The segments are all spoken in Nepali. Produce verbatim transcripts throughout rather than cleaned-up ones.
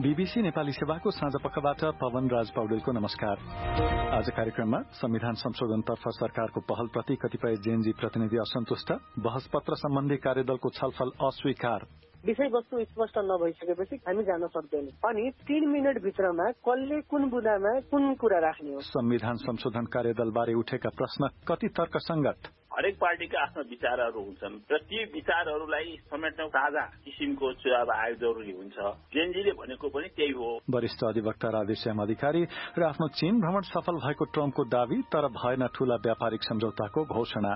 बीबीसी नेपाली सेवाको साँझ पखबाट पवन राज पौडेलको नमस्कार। आज कार्यक्रममा संविधान संशोधनतर्फ सरकारको पहलप्रति कतिपय जेएनजी प्रतिनिधि असन्तुष्ट, बहसपत्र सम्बन्धी कार्यदलको छलफल अस्वीकार। विषयवस्तु स्पष्ट नभइसकेपछि हामी जान सक्दैनौँ अनि तीन मिनट भित्रमा कसले कुन बुदामा कुन कुरा राख्ने हो। संविधान संशोधन कार्यदलबारे उठेका प्रश्न कति तर्कसंगत। हरेक पार्टीका आफ्ना विचारहरू हुन्छन् र ती विचारहरूलाई समेट्न साझा किसिमको चुनाव आयोग जरुरी हुन्छ। जेएनजीले भनेको पनि त्यही हो। वरिष्ठ अधिवक्ता राधेश्याम अधिकारी र आफ्नो चीन भ्रमण सफल भएको ट्रम्पको दावी, तर भएन ठूला व्यापारिक सम्झौताको घोषणा।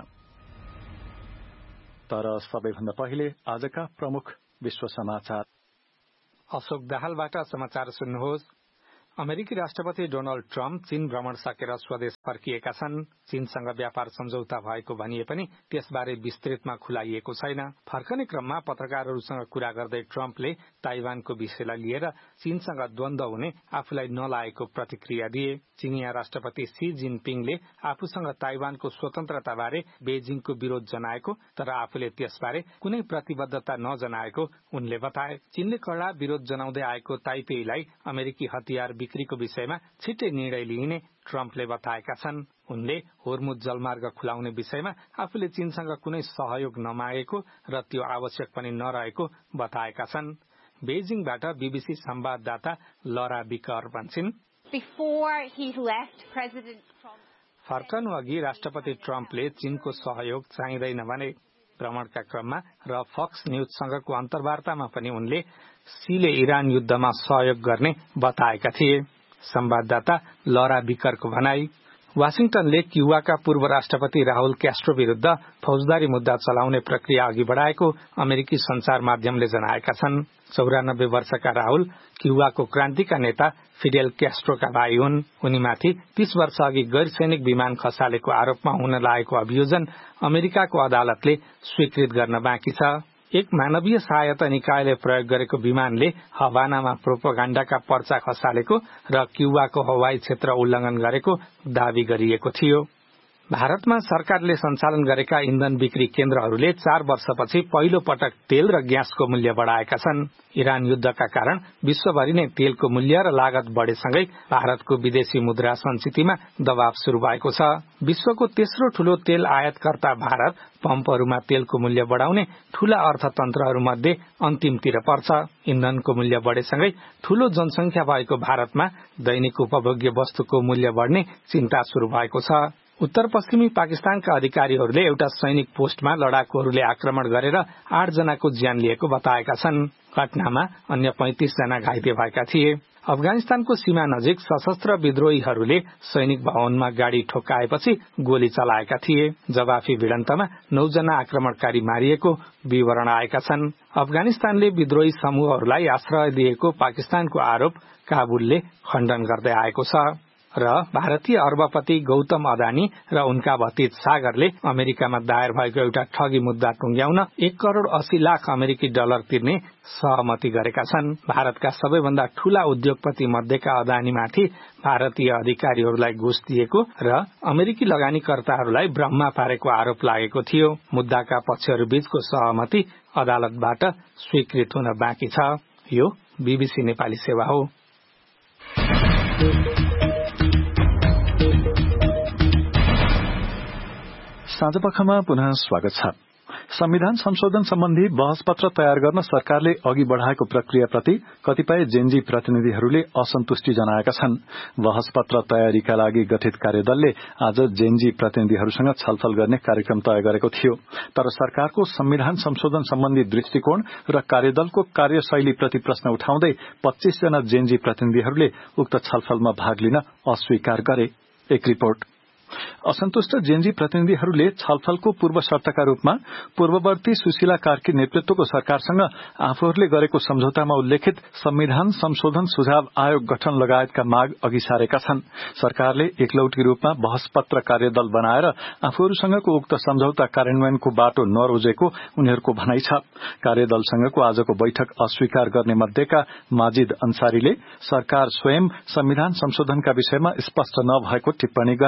तर सबैभन्दा पहिले आजका प्रमुख विश्व समाचार। अशोक दाहालबाट समाचार सुन्नुहोस्। अमेरिकी राष्ट्रपति डोनाल्ड ट्रम्प चीन भ्रमण सकेर स्वदेश फर्किएका छन्। चीनसँग व्यापार सम्झौता भएको भनिए पनि त्यसबारे विस्तृतमा खुलाइएको छैन। फर्कने क्रममा पत्रकारहरूसँग कुरा गर्दै ट्रम्पले ताइवानको विषयलाई लिएर चीनसँग द्वन्द्व हुने आफूलाई नलागेको प्रतिक्रिया दिए। चीनिया राष्ट्रपति सी जिनपिङले आफूसँग ताइवानको स्वतन्त्रताबारे बेजिङको विरोध जनाएको, तर आफूले त्यसबारे कुनै प्रतिबद्धता नजनाएको उनले बताए। चीनले कडा विरोध जनाउँदै आएको ताइपेईलाई अमेरिकी हतियार बिक्रीको विषयमा छिट्टै निर्णय लिइने ट्रम्पले बताएका छन्। उनले होर्मुज जलमार्ग खुलाउने विषयमा आफूले चीनसँग कुनै सहयोग नमागेको र त्यो आवश्यक पनि नरहेको बताएका छन्। बेजिङबाट बीबीसी संवाददाता लरा बिकर भन्छिन्, फर्कनु अघि राष्ट्रपति ट्रम्पले चीनको सहयोग चाहिँदैन भने। भ्रमणका क्रममा र फक्स न्यूजसँगको अन्तर्वार्तामा पनि उनले सीले इरान युद्धमा सहयोग गर्ने बताएका थिए। संवाददाता लरा बिकरको भनाई, वाशिंगटनले क्युबाका पूर्व राष्ट्रपति राहुल क्यास्ट्रो विरूद्ध फौजदारी मुद्दा चलाउने प्रक्रिया अघि बढ़ाएको अमेरिकी संचार माध्यमले जनाएका छन्। चौरानब्बे वर्षका राहुल क्युबाको क्रान्तिका नेता फिडेल क्यास्ट्रोका भाइ हुन्। उनीमाथि तीस वर्ष अघि गैर सैनिक विमान खसालेको आरोपमा हुन लागेको अभियोजन अमेरिकाको अदालतले स्वीकृत गर्न बाँकी छ। एक मानवीय सहायता निकायले प्रयोग गरेको विमानले हवानामा प्रोपोगण्डाका पर्चा खसालेको र क्युबाको हवाई क्षेत्र उल्लंघन गरेको दावी गरिएको थियो। भारतमा सरकारले सञ्चालन गरेका इन्धन बिक्री केन्द्रहरूले चार वर्षपछि पहिलो पटक तेल र ग्यासको मूल्य बढ़ाएका छन्। इरान युद्धका कारण विश्वभरि नै तेलको मूल्य र लागत बढ़ेसँगै भारतको विदेशी मुद्रा संचितिमा दबाव शुरू भएको छ। विश्वको तेस्रो ठूलो तेल आयातकर्ता भारत पम्पहरूमा तेलको मूल्य बढ़ाउने ठूला अर्थतन्त्रहरूमध्ये अन्तिमतिर पर्छ। इन्धनको मूल्य बढ़ेसँगै ठूलो जनसंख्या भएको भारतमा दैनिक उपभोग्य वस्तुको मूल्य बढ़ने चिन्ता शुरू भएको छ। उत्तर पश्चिमी पाकिस्तानका अधिकारीहरूले एउटा सैनिक पोस्टमा लडाकुहरूले आक्रमण गरेर आठ जनाको ज्यान लिएको बताएका छन्। घटनामा अन्य पैंतीस जना घाइते भएका थिए। अफगानिस्तानको सीमा नजिक सशस्त्र विद्रोहीहरूले सैनिक भवनमा गाड़ी ठोक्काएपछि गोली चलाएका थिए। जवाफी भिडन्तमा नौ जना आक्रमणकारी मारिएको विवरण आएका छन्। अफगानिस्तानले विद्रोही समूहहरूलाई आश्रय दिएको पाकिस्तानको आरोप काबुलले खण्डन गर्दै आएको छ। र भारतीय अर्बपति गौतम अदानी र उनका भतिज सागरले अमेरिकामा दायर भएको एउटा ठगी मुद्दा टुंग्याउन एक करोड़ अस्सी लाख अमेरिकी डलर तिर्ने सहमति गरेका छन्। भारतका सबैभन्दा ठूला उद्योगपति मध्येका अदानीमाथि भारतीय अधिकारीहरूलाई घुस दिएको र अमेरिकी लगानीकर्ताहरूलाई भ्रममा पारेको आरोप लागेको थियो। मुद्दाका पक्षहरूबीचको सहमति अदालतबाट स्वीकृत हुन बाँकी छ। यो बीबीसी नेपाली सेवा हो। साँझपखमा पुनः स्वागत छ। संविधान संशोधन सम्बन्धी बहसपत्र तयार गर्न सरकारले अघि बढ़ाएको प्रक्रियाप्रति कतिपय जेएनजी प्रतिनिधिहरूले असन्तुष्टि जनाएका छन्। बहसपत्र तयारीका लागि गठित कार्यदलले आज जेएनजी प्रतिनिधिहरूसँग छलफल गर्ने कार्यक्रम तय गरेको थियो, तर सरकारको संविधान संशोधन सम्बन्धी दृष्टिकोण र कार्यदलको कार्यशैलीप्रति प्रश्न उठाउँदै पच्चीस जना जेएनजी प्रतिनिधिहरूले उक्त छलफलमा भाग लिन अस्वीकार गरे। एक रिपोर्ट। असन्तुष्ट जेएनजी प्रतिनिधिहरूले छलफलको पूर्व शर्तका रूपमा पूर्ववर्ती सुशीला कार्की नेतृत्वको सरकारसँग आफूहरूले गरेको सम्झौतामा उल्लेखित संविधान संशोधन सुझाव आयोग गठन लगायतका माग अघि सारेका छन्। सरकारले एकलौटी रूपमा बहसपत्र कार्यदल बनाएर आफूहरूसँगको उक्त सम्झौता कार्यान्वयनको बाटो नरोजेको उनीहरूको भनाइ छ। कार्यदलसँगको आजको बैठक अस्वीकार गर्ने मध्येका माजिद अन्सारीले सरकार स्वयं संविधान संशोधनका विषयमा स्पष्ट नभएको टिप्पणी गरे।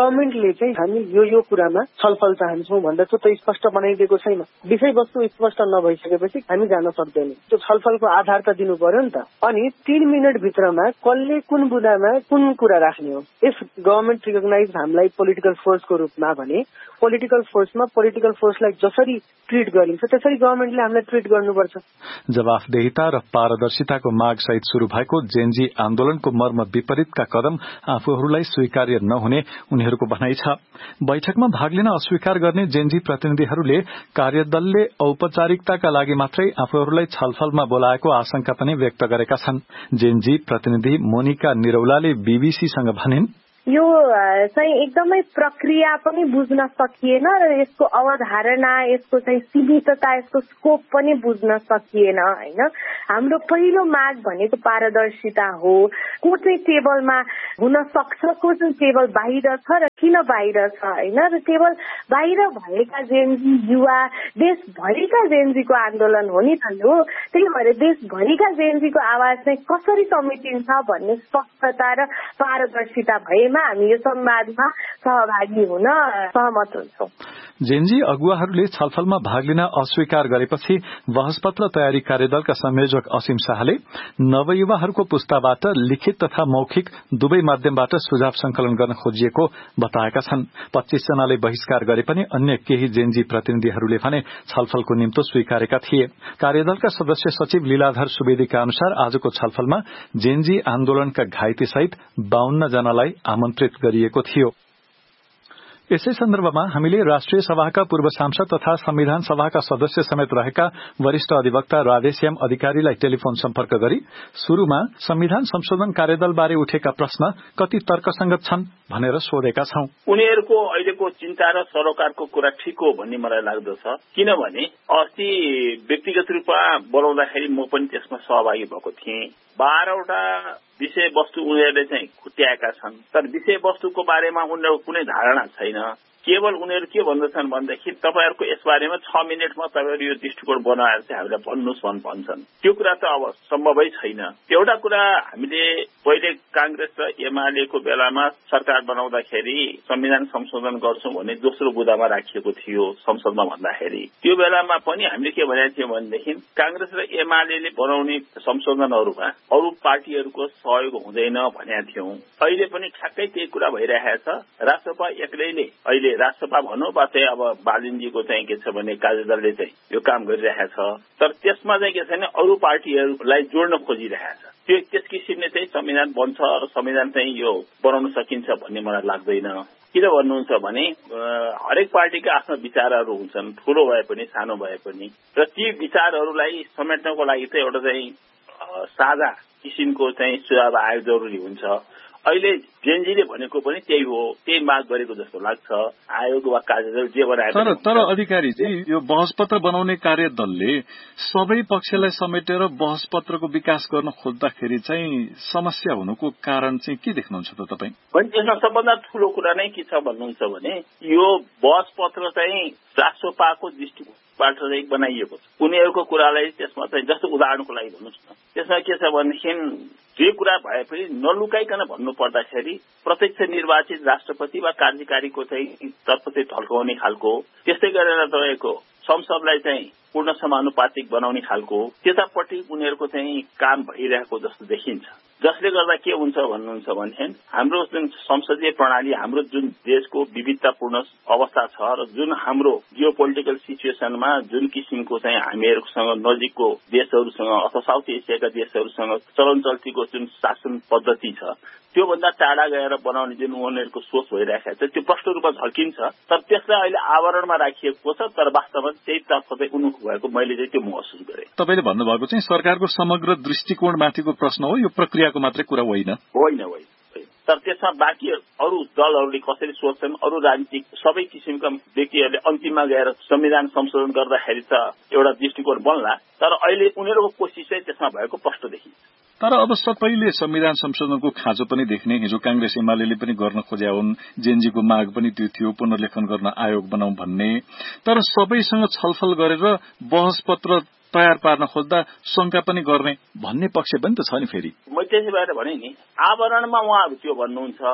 गभर्मेन्टले चाहिँ हामी यो यो कुरामा छलफल चाहन्छौँ भन्दा त्यो त स्पष्ट बनाइदिएको छैन। विषयवस्तु स्पष्ट नभइसकेपछि हामी जान सक्दैनौँ। त्यो छलफलको आधार त दिनु पर्यो नि त। अनि तीन मिनट भित्रमा कसले कुन बुदामा कुन कुरा राख्ने हो। इफ गभर्मेन्ट रिकगनाइज हामीलाई पोलिटिकल फोर्सको रूपमा भने पोलिटिकल फोर्समा पोलिटिकल फोर्सलाई जसरी ट्रिट गरिन्छ त्यसरी गभर्मेन्टले हामीलाई ट्रिट गर्नुपर्छ। जवाफदेहिता र पारदर्शिताको माग सहित शुरू भएको जेनजी आन्दोलनको मर्म विपरीतका कदम आफूहरूलाई स्वीकार्य नहुने उनीहरूको भनाइ छ। बैठकमा भाग लिन अस्वीकार गर्ने जेनजी प्रतिनिधिहरूले कार्यदलले औपचारिकताका लागि मात्रै आफूहरूलाई छलफलमा बोलाएको आशंका पनि व्यक्त गरेका छन्। जेनजी प्रतिनिधि मोनिका निरौलाले बीबीसीसँग भनिन्, यो चाहिँ एकदमै प्रक्रिया पनि बुझ्न सकिएन र यसको अवधारणा, यसको चाहिँ सीमितता, यसको स्कोप पनि बुझ्न सकिएन हैन। हाम्रो पहिलो माग भनेको पारदर्शिता हो। को चाहिँ टेबलमा हुन सक्छ, को चाहिँ टेबल बाहिर छ र किन बाहिर छ हैन। र टेबल बाहिर भएका जेनजी युवा देशभरिका जेनजीको आन्दोलन हो नि त यो। त्यही भएर देशभरिका जेनजीको आवाज चाहिँ कसरी समेटिन्छ भन्ने स्पष्टता र पारदर्शिता भएमा हामी यो संवादमा सहभागी हुन सहमत हुन्छौं। जेनजी अगुवाहरूले छलफलमा भाग लिन अस्वीकार गरेपछि बहसपत्र तयारी कार्यदलका संयोजक असीम शाहले नवयुवाहरूको पुस्ताबाट लिखित तथा मौखिक दुवै माध्यमबाट सुझाव संकलन गर्न खोजिएको बताएका छन्। पच्चीस जनाले बहिष्कार गरे पनि अन्य केही जेनजी प्रतिनिधिहरूले भने छलफलको निम्तो स्वीकारेका थिए। कार्यदलका सदस्य सचिव लीलाधर सुवेदीका अनुसार आजको छलफलमा जेनजी आन्दोलनका घाइते सहित बाहन्न जनालाई आमन्त्रित गरिएको थियो। यसै सन्दर्भमा हामीले राष्ट्रिय सभाका पूर्व सांसद तथा संविधान सभाका सदस्य समेत रहेका वरिष्ठ अधिवक्ता राधेश्याम अधिकारीलाई टेलिफोन सम्पर्क गरी शुरूमा संविधान संशोधन कार्यदलबारे उठेका प्रश्न कति तर्कसंगत छन् भनेर सोधेका छौं। उनीहरूको अहिलेको चिन्ता र सरोकारको कुरा ठिक हो भन्ने मलाई लाग्दछ। किनभने अस्ति व्यक्तिगत रूपमा बोलाउँदाखेरि म पनि त्यसमा सहभागी भएको थिएँ। बाह्रवटा विषय वस्तु उनीहरूले चाहिँ खुट्याएका छन्, तर विषय वस्तुको बारेमा उनीहरूको कुनै धारणा छैन। केवल उनीहरू के भन्दछन् भनेदेखि तपाईहरूको यसबारेमा छ मिनटमा तपाईहरू यो दृष्टिकोण बनाएर चाहिँ हामीलाई भन्नुहोस् भन् भन्छन्। त्यो कुरा त अब सम्भवै छैन। एउटा कुरा हामीले पहिले कांग्रेस र एमालेको बेलामा सरकार बनाउँदाखेरि संविधान संशोधन गर्छौं भन्ने दोस्रो बुदामा राखिएको थियो संसदमा भन्दाखेरि। त्यो बेलामा पनि हामीले के भनेको थियौं भनेदेखि कांग्रेस र एमालेले बनाउने संशोधनहरूमा अरू पार्टीहरूको सहयोग हुँदैन भनेका थियौं। अहिले पनि ठ्याक्कै त्यही कुरा भइरहेछ। राष्ट्रसभा एक्लैले अहिले राष्ट्रसभा भनौं वा चाहिँ अब बालिनजीको चाहिँ के छ भने कार्यदलले चाहिँ यो काम गरिरहेछ। तर त्यसमा चाहिँ के छ भने अरू पार्टीहरूलाई जोड्न खोजिरहेछ। त्यो त्यस किसिमले चाहिँ संविधान बन्छ र संविधान चाहिँ यो बनाउन सकिन्छ भन्ने मलाई लाग्दैन। किन भन्नुहुन्छ भने हरेक पार्टीका आफ्ना विचारहरू हुन्छन्, ठूलो भए पनि सानो भए पनि, र ती विचारहरूलाई समेट्नको लागि चाहिँ एउटा चाहिँ साझा किसिमको चाहिँ सुझाव आयोग जरुरी हुन्छ। अहिले जेनजीले भनेको पनि त्यही हो, त्यही माग गरेको जस्तो लाग्छ। आयोग वा कार्यदल जे बनाए तर तर अधिकारीजी यो बहसपत्र बनाउने कार्यदलले सबै पक्षलाई समेटेर बहसपत्रको विकास गर्न खोज्दाखेरि चाहिँ समस्या हुनुको कारण चाहिँ के देख्नुहुन्छ त तपाईँ? भने त्यसमा सबभन्दा ठूलो कुरा नै के छ भन्नुहुन्छ भने यो बहसपत्र चाहिँ राष्ट्रसभाको दृष्टिकोणबाट चाहिँ बनाइएको छ। उनीहरूको कुरालाई त्यसमा चाहिँ जस्तो उदाहरणको लागि भन्नुहोस् न, त्यसमा के छ भनेदेखि जे कुरा भए पनि नलुकाइकन भन्नु पर्दाखेरि प्रत्यक्ष निर्वाचित राष्ट्रपति वा कार्यकारीको चाहिँ तर्फ चाहिँ ढल्काउने खालको, त्यस्तै गरेर तपाईँको संसदलाई चाहिँ पूर्ण समानुपातिक बनाउने खालको त्यतापट्टि उनीहरूको चाहिँ काम भइरहेको जस्तो देखिन्छ। जसले गर्दा के हुन्छ भन्नुहुन्छ भने हाम्रो जुन संसदीय प्रणाली, हाम्रो जुन देशको विविधतापूर्ण अवस्था छ र जुन हाम्रो जियो पोलिटिकल सिचुएसनमा जुन किसिमको चाहिँ हामीहरूसँग नजिकको देशहरूसँग अथवा साउथ एसियाका देशहरूसँग चलन चल्तीको जुन शासन पद्धति छ त्योभन्दा टाढा गएर बनाउने जुन उनीहरूको सोच भइरहेको छ त्यो प्रष्ट रूपमा झल्किन्छ। तर त्यसलाई अहिले आवरणमा राखिएको छ, तर वास्तवमा त्यही तर्फ चाहिँ उन्मुख भएको मैले चाहिँ त्यो महसुस गरेँ। तपाईँले भन्नुभएको चाहिँ सरकारको समग्र दृष्टिकोणमाथिको प्रश्न हो, यो प्रक्रियाको मात्रै कुरा होइन होइन होइन तर त्यसमा बाँकी अरू दलहरूले कसरी सोच्छन्, अरू राजनीतिक सबै किसिमका व्यक्तिहरूले अन्तिममा गएर संविधान संशोधन गर्दाखेरि त एउटा दृष्टिकोण बन्ला, तर अहिले उनीहरूको कोसिस चाहिँ त्यसमा भएको प्रष्ट देखिन्छ। तर अब सबैले संविधान संशोधनको खाँचो पनि देख्ने, हिजो कांग्रेस एमाले पनि गर्न खोज्या हुन्, जेएनजीको माग पनि त्यो थियो पुनर्लेखन गर्न आयोग बनाऊ भन्ने। तर सबैसँग छलफल गरेर बहसपत्र तयार पार्न खोज्दा शंका पनि गर्ने भन्ने पक्ष पनि त छ नि। फेरि म त्यसै भएर भने नि आवरणमा उहाँहरू त्यो भन्नुहुन्छ,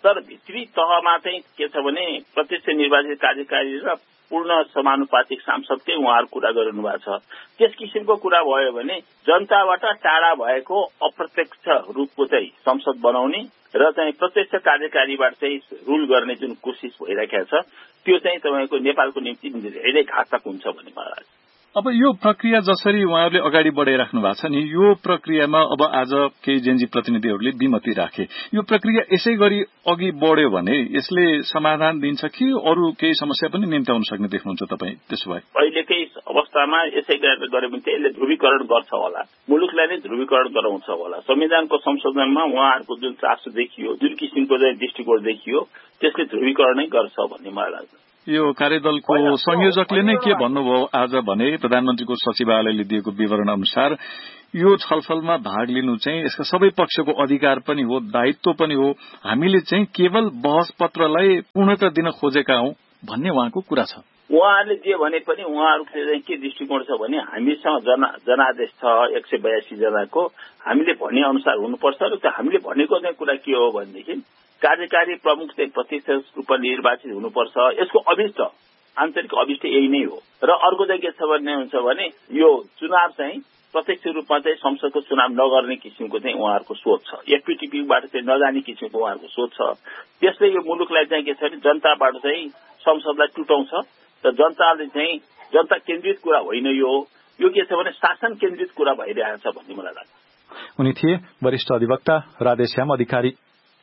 तर भित्री तहमा चाहिँ के छ भने प्रत्यक्ष निर्वाचित कार्यकारी र पूर्ण समानुपातिक सांसदकै उहाँहरू कुरा गरिनु भएको छ। त्यस किसिमको कुरा भयो भने जनताबाट टाढा भएको अप्रत्यक्ष रूपको चाहिँ संसद बनाउने र चाहिँ प्रत्यक्ष कार्यकारीबाट चाहिँ रुल गर्ने जुन कोसिस भइरहेको छ त्यो चाहिँ तपाईँको नेपालको निम्ति धेरै घातक हुन्छ भन्ने मलाई लाग्छ। अब यो प्रक्रिया जसरी उहाँहरूले अगाडि बढाइराख्नु भएको छ नि, यो प्रक्रियामा अब आज केही जेनजी प्रतिनिधिहरूले विमति राखे। यो प्रक्रिया यसै गरी अघि बढ्यो भने यसले समाधान दिन्छ कि अरू केही समस्या पनि निम्त्याउन सक्ने देख्नुहुन्छ तपाईँ? त्यसो भए अहिलेकै अवस्थामा यसै गऱ्यो भने चाहिँ यसले ध्रुवीकरण गर्छ होला, मुलुकलाई नै ध्रुवीकरण गराउँछ होला। संविधानको संशोधनमा उहाँहरूको जुन चासो देखियो, जुन किसिमको चाहिँ दृष्टिकोण देखियो, त्यसले ध्रुवीकरण नै गर्छ भन्ने मलाई लाग्छ। यो कार्यदलको संयोजकले नै के भन्नुभयो आज भने प्रधानमन्त्रीको सचिवालयले दिएको विवरण अनुसार यो छलफलमा भाग लिनु चाहिँ यसका सबै पक्षको अधिकार पनि हो, दायित्व पनि हो। हामीले चाहिँ केवल बहस पत्रलाई पूर्णता दिन खोजेका हौं भन्ने उहाँको कुरा छ। उहाँहरूले जे भने पनि उहाँहरूको चाहिँ के दृष्टिकोण छ भने हामीसँग जना जनादेश छ एक सय बयासी जनाको, हामीले भन्ने अनुसार हुनुपर्छ र त्यो हामीले भनेको चाहिँ कुरा के हो भनेदेखि कार्यकारी प्रमुख चाहिँ प्रत्यक्ष रूपमा निर्वाचित हुनुपर्छ। यसको अभिष्ट आन्तरिक अभिष्ट यही नै हो। र अर्को चाहिँ के छ भन्ने हुन्छ भने यो चुनाव चाहिँ प्रत्यक्ष रूपमा चाहिँ संसदको चुनाव नगर्ने किसिमको चाहिँ उहाँहरूको सोच छ। एफपीटीपीबाट चाहिँ नजाने किसिमको उहाँहरूको सोच छ। त्यसले यो मुलुकलाई चाहिँ के छ भने जनताबाट चाहिँ संसदलाई टुटाउँछ र जनताले चाहिँ जनता केन्द्रित कुरा होइन। यो यो के छ भने शासन केन्द्रित कुरा भइरहेको छ भन्ने मलाई लाग्छ। उनी थिए वरिष्ठ अधिवक्ता राधेश्याम अधिकारी।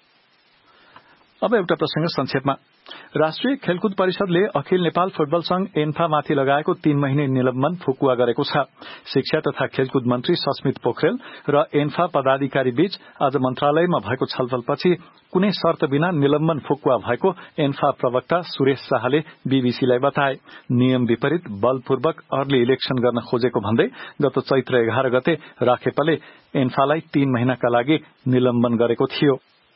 अब एउटा प्रसंग संक्षेपमा। राष्ट्रिय खेलकुद परिषदले अखिल नेपाल फुटबल संघ एन्फामाथि लगाएको तीन महिने निलम्बन फुकुवा गरेको छ। शिक्षा तथा खेलकुद मन्त्री सस्मित पोखरेल र एन्फा पदाधिकारी बीच आज मन्त्रालयमा भएको छलफलपछि कुनै शर्त बिना निलम्बन फुकुवा भएको एन्फा प्रवक्ता सुरेश शाहले बीबीसीलाई बताए। नियम विपरीत बलपूर्वक अर्ली इलेक्सन गर्न खोजेको भन्दै गत चैत्र एघार गते राखेपाले एन्फालाई तीन महिनाका लागि निलम्बन गरेको थियो।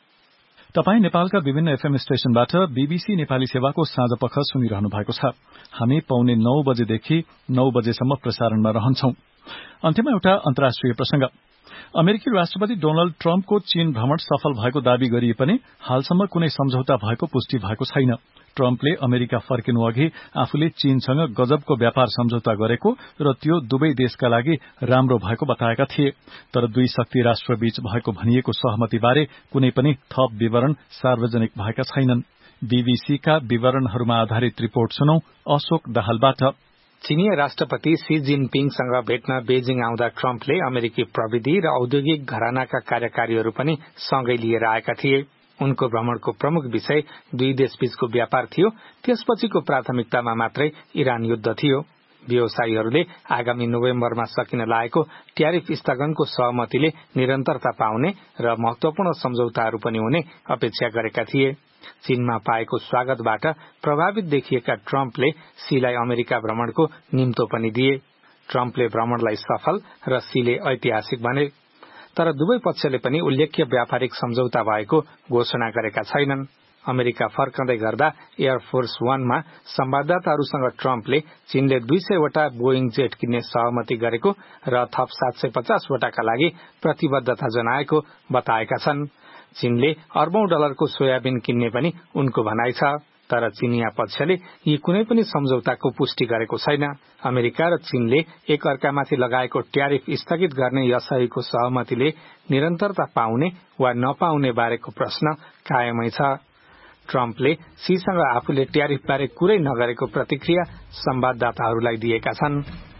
तपाई नेपालका विभिन्न एफएम स्टेशनबाट बीबीसी नेपाली सेवाको साँझ पख सुनिरहनु भएको छ। हामी पौने नौ बजेदेखि नौ बजेसम्म प्रसारणमा रहन्छौं। अन्त्यमा एउटा अन्तर्राष्ट्रिय प्रसंग। अमेरिकी राष्ट्रपति डोनाल्ड ट्रम्पको चीन भ्रमण सफल भएको दावी गरिए पनि हालसम्म कुनै सम्झौता भएको पुष्टि भएको छैन। ट्रम्पले अमेरिका फर्किनु अघि आफूले चीनसँग गजबको व्यापार सम्झौता गरेको र त्यो दुवै देशका लागि राम्रो भएको बताएका थिए। तर दुई शक्ति राष्ट्रबीच भएको भनिएको सहमतिबारे कुनै पनि थप विवरण सार्वजनिक भएका छैनन्। बीबीसीका विवरणहरूमा आधारित रिपोर्ट सुनौ अशोक दाहालबाट। चीनिया राष्ट्रपति सी जिनपिङसँग भेट्न बेजिङ आउँदा ट्रम्पले अमेरिकी प्रविधि र औद्योगिक घरानाका कार्यकारीहरू पनि सँगै लिएर आएका थिए। उनको भ्रमणको प्रमुख विषय दुई देशबीचको व्यापार थियो। त्यसपछिको प्राथमिकतामा मात्रै इरान युद्ध थियो। व्यवसायीहरूले आगामी नोभेम्बरमा सकिन लागेको ट्यारिफ स्थगनको सहमतिले निरन्तरता पाउने र महत्वपूर्ण सम्झौताहरू पनि हुने अपेक्षा गरेका थिए। चीनमा पाएको स्वागतबाट प्रभावित देखिएका ट्रम्पले सीलाई अमेरिका भ्रमणको निम्तो पनि दिए। ट्रम्पले भ्रमणलाई सफल र सीले ऐतिहासिक भने। तर दुवै पक्षले पनि उल्लेख्य व्यापारिक सम्झौता भएको घोषणा गरेका छैनन्। अमेरिका फर्कँदै गर्दा एयरफोर्स वानमा संवाददाताहरूसँग ट्रम्पले चीनले दुई सयवटा बोइङ जेट किन्ने सहमति गरेको र थप सात सय पचासवटाका लागि प्रतिबद्धता जनाएको बताएका छन्। चीनले अर्बौं डलरको सोयाबिन किन्ने पनि उनको भनाइ छ। तर चीनिया पक्षले यी कुनै पनि सम्झौताको पुष्टि गरेको छैन। अमेरिका र चीनले एक अर्कामाथि लगाएको ट्यारिफ स्थगित गर्ने यसैको सहमतिले निरन्तरता पाउने वा नपाउने बारेको प्रश्न कायमै छ। ट्रम्पले सीसँग आफूले ट्यारिफ बारे कुरै नगरेको प्रतिक्रिया संवाददाताहरूलाई दिएका छन्।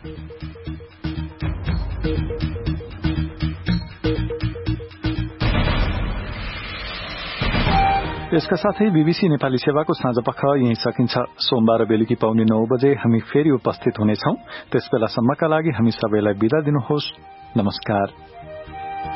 यसका साथै बीबीसी नेपाली सेवाको साँझपख यही सकिन्छ। सोमबार बेलुकी पाउने नौ बजे हामी फेरि उपस्थित हुनेछौं। त्यसबेलासम्मका लागि हामी सबैलाई बिदा दिनुहोस्। नमस्कार।